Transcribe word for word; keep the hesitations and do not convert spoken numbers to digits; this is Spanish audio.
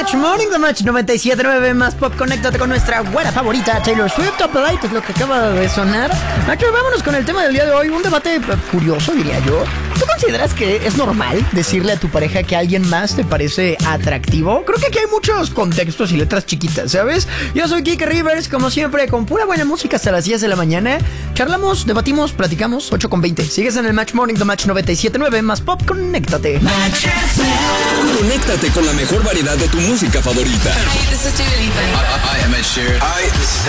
Match Morning, The Match noventa y siete punto nueve más pop. Conéctate con nuestra güera favorita, Taylor Swift. Top Light es lo que acaba de sonar. Nacho, vámonos con el tema del día de hoy. Un debate curioso, diría yo. ¿Tú consideras que es normal decirle a tu pareja que alguien más te parece atractivo? Creo que aquí hay muchos contextos y letras chiquitas, ¿sabes? Yo soy Kike Rivers, como siempre, con pura buena música hasta las diez de la mañana. Charlamos, debatimos, platicamos. Ocho con veinte. Sigues en el Match Morning, The Match noventa y siete punto nueve más pop. Conéctate. Conéctate con la mejor variedad de tu música favorita. Hi, this is Dua Lipa. I, I am Ed Sheeran. Hi, this is